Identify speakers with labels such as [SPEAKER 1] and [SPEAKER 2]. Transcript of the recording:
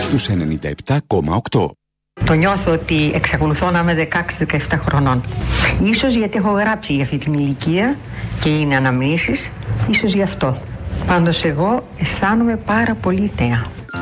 [SPEAKER 1] στους 97,8.
[SPEAKER 2] Το νιώθω ότι εξακολουθώ να είμαι 16-17 χρονών. Ίσως γιατί έχω γράψει για αυτή την ηλικία και είναι αναμνήσεις, ίσως γι' αυτό. Πάντως εγώ αισθάνομαι πάρα πολύ νέα.